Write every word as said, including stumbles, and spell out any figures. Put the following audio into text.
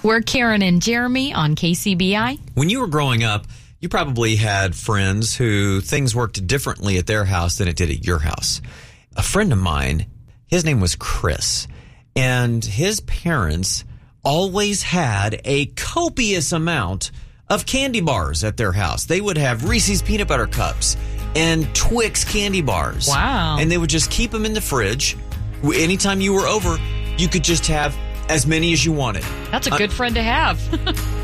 We're Karen and Jeremy on K C B I. When you were growing up, you probably had friends who things worked differently at their house than it did at your house. A friend of mine, his name was Chris, and his parents always had a copious amount of candy bars at their house. They would have Reese's peanut butter cups and Twix candy bars. Wow. And they would just keep them in the fridge. Anytime you were over, you could just have as many as you wanted. That's a good uh, friend to have.